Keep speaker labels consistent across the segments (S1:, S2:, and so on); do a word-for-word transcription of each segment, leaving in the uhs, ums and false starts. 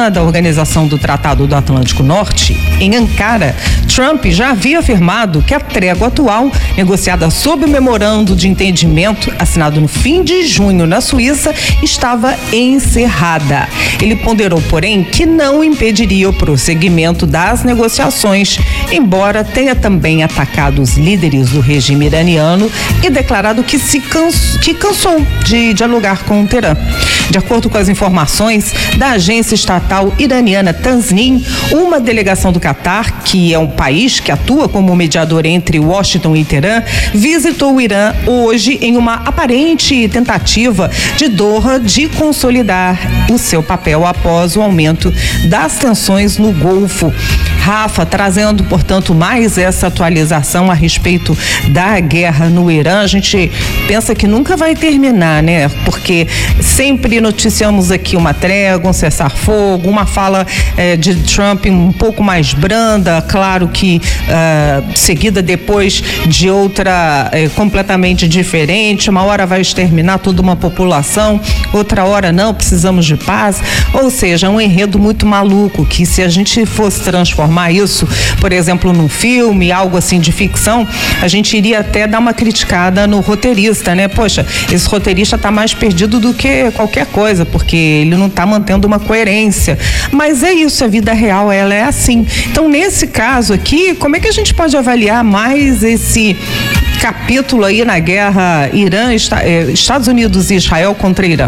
S1: Irã da Organização do Tratado do Atlântico Norte, em Ankara, Trump já havia afirmado que a trégua atual, negociada sob o memorando de entendimento assinado no fim de junho na Suíça, estava encerrada. Ele ponderou, porém, que não impediria o prosseguimento das negociações, embora tenha também atacado os líderes do regime iraniano e declarado que se canso, que cansou de dialogar com o Teherã. De acordo com as informações da agência estatal iraniana Tasnim, uma delegação do Catar, que é um país que atua como mediador entre Washington e Teherã, visitou o Irã hoje em uma aparente tentativa de Doha de consolidar o seu papel após o aumento das tensões no Golfo. Rafa, trazendo, portanto, mais essa atualização a respeito da guerra no Irã, a gente pensa que nunca vai terminar, né? Porque sempre noticiamos aqui uma trégua, um cessar-fogo, uma fala eh, de Trump um pouco mais branda, claro que uh, seguida depois de outra eh, completamente diferente, uma hora vai exterminar toda uma população, outra hora não, precisamos de paz, ou seja, um enredo muito maluco, que se a gente fosse transformar isso, por exemplo, num filme, algo assim de ficção, a gente iria até dar uma criticada no roteirista, né? Poxa, esse roteirista tá mais perdido do que qualquer coisa, porque ele não tá mantendo uma coerência. Mas é isso, a vida real, ela é assim. Então, nesse caso aqui, como é que a gente pode avaliar mais esse capítulo aí na guerra Irã, Estados Unidos e Israel contra Irã?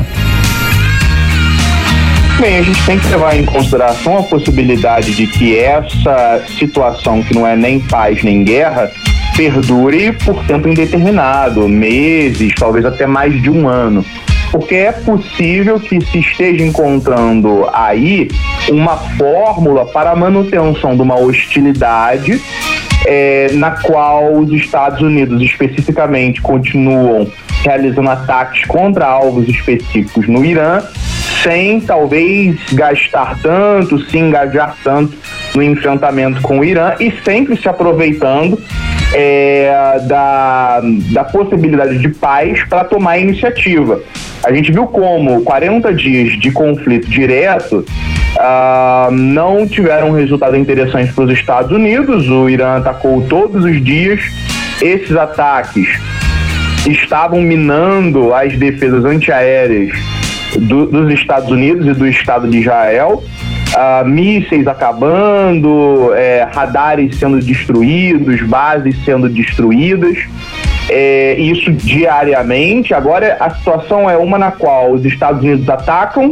S2: Bem, a gente tem que levar em consideração a possibilidade de que essa situação, que não é nem paz nem guerra, perdure por tempo indeterminado, meses, talvez até mais de um ano. Porque é possível que se esteja encontrando aí uma fórmula para a manutenção de uma hostilidade é, na qual os Estados Unidos especificamente continuam realizando ataques contra alvos específicos no Irã, sem talvez gastar tanto, se engajar tanto no enfrentamento com o Irã e sempre se aproveitando é, da, da possibilidade de paz para tomar a iniciativa. A gente viu como quarenta dias de conflito direto uh, não tiveram um resultado interessante para os Estados Unidos. O Irã atacou todos os dias. Esses ataques estavam minando as defesas antiaéreas Do, dos Estados Unidos e do Estado de Israel, uh, mísseis acabando, é, radares sendo destruídos, bases sendo destruídas, é, isso diariamente. Agora a situação é uma na qual os Estados Unidos atacam,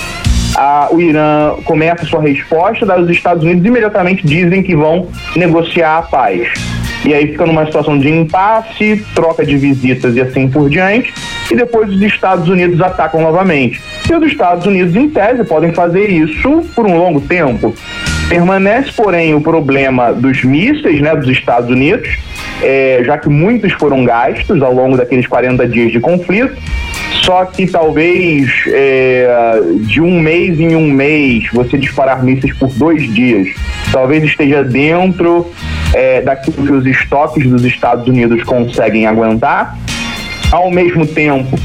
S2: uh, o Irã começa a sua resposta, daí os Estados Unidos imediatamente dizem que vão negociar a paz. E aí fica numa situação de impasse, troca de visitas e assim por diante, e depois os Estados Unidos atacam novamente. E os Estados Unidos, em tese, podem fazer isso por um longo tempo. Permanece, porém, o problema dos mísseis, né, dos Estados Unidos, é, já que muitos foram gastos ao longo daqueles quarenta dias de conflito, só que talvez é, de um mês em um mês você disparar mísseis por dois dias, talvez esteja dentro é, daquilo que os estoques dos Estados Unidos conseguem aguentar. Ao mesmo tempo,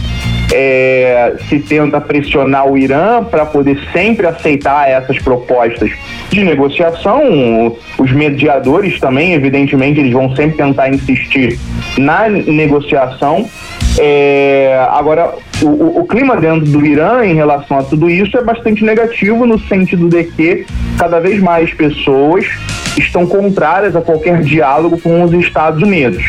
S2: é, se tenta pressionar o Irã para poder sempre aceitar essas propostas de negociação. Os mediadores também, evidentemente, eles vão sempre tentar insistir na negociação. É, agora, o, o clima dentro do Irã em relação a tudo isso é bastante negativo, no sentido de que cada vez mais pessoas estão contrárias a qualquer diálogo com os Estados Unidos.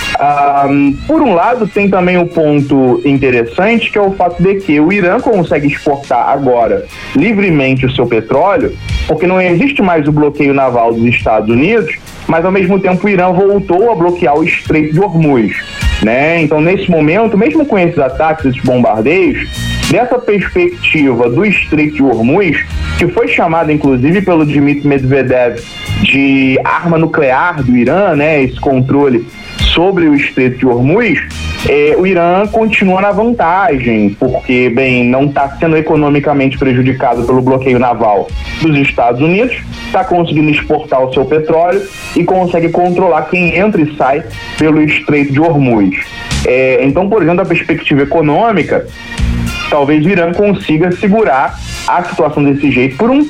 S2: Um, por um lado, tem também um ponto interessante, que é o fato de que o Irã consegue exportar agora livremente o seu petróleo, porque não existe mais o bloqueio naval dos Estados Unidos, mas ao mesmo tempo o Irã voltou a bloquear o Estreito de Hormuz, né? Então, nesse momento, mesmo com esses ataques, esses bombardeios, dessa perspectiva do Estreito de Hormuz, que foi chamado inclusive pelo Dmitry Medvedev de arma nuclear do Irã, né? Esse controle sobre o Estreito de Hormuz, eh, o Irã continua na vantagem, porque, bem, não está sendo economicamente prejudicado pelo bloqueio naval dos Estados Unidos, está conseguindo exportar o seu petróleo e consegue controlar quem entra e sai pelo Estreito de Hormuz. Eh, então, por exemplo, da perspectiva econômica, talvez o Irã consiga segurar a situação desse jeito por um